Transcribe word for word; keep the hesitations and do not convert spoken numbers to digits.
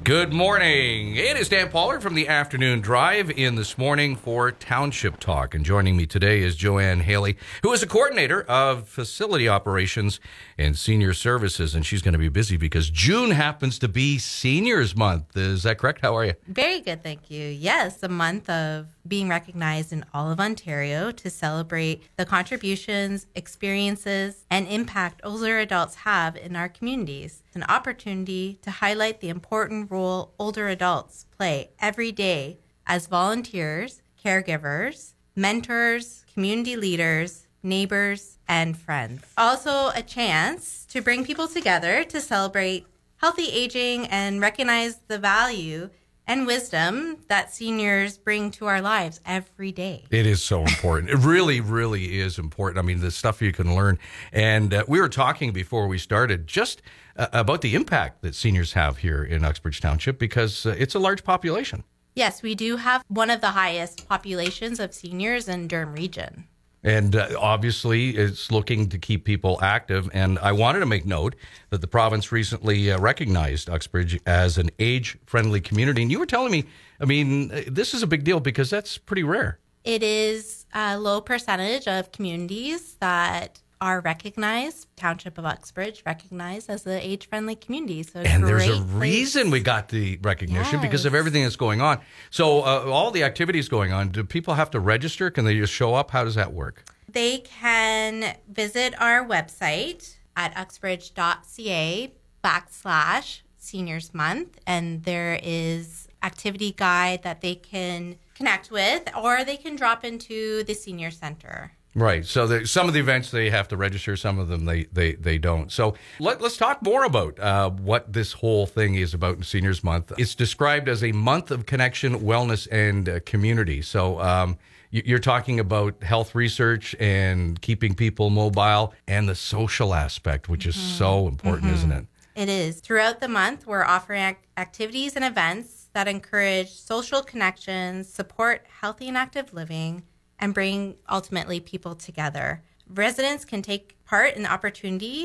Good morning. It is Dan Pollard from the Afternoon Drive in this morning for Township Talk. And joining me today is Joanne Haley, who is a coordinator of facility operations and senior services. And she's going to be busy because June happens to be Seniors Month. Is that correct? How are you? Very good, thank you. Yes, a month of being recognized in all of Ontario to celebrate the contributions, experiences, and impact older adults have in our communities. It's an opportunity to highlight the important role older adults play every day as volunteers, caregivers, mentors, community leaders, neighbors, and friends. Also a chance to bring people together to celebrate healthy aging and recognize the value and wisdom that seniors bring to our lives every day. It is so important. It really, really is important. I mean, the stuff you can learn. And uh, we were talking before we started just uh, about the impact that seniors have here in Uxbridge Township because uh, it's a large population. Yes, we do have one of the highest populations of seniors in Durham Region. And uh, obviously, it's looking to keep people active. And I wanted to make note that the province recently uh, recognized Uxbridge as an age-friendly community. And you were telling me, I mean, uh, this is a big deal because that's pretty rare. It is a low percentage of communities that are recognized, Township of Uxbridge recognized as an age-friendly community. So and there's a place. reason we got the recognition Yes. because of everything that's going on. So uh, all the activities going on, do people have to register? Can they just show up? How does that work? They can visit our website at uxbridge.ca backslash seniors month, and there is activity guide that they can connect with, or they can drop into the senior center. Right. So the, some of the events they have to register, some of them they they, they don't. So let, let's talk more about uh, what this whole thing is about in Seniors Month. It's described as a month of connection, wellness, and uh, community. So um, you, you're talking about health research and keeping people mobile and the social aspect, which is mm-hmm. so important, mm-hmm. isn't it? It is. Throughout the month, we're offering ac- activities and events that encourage social connections, support healthy and active living, and bring ultimately people together. Residents can take part in the opportunity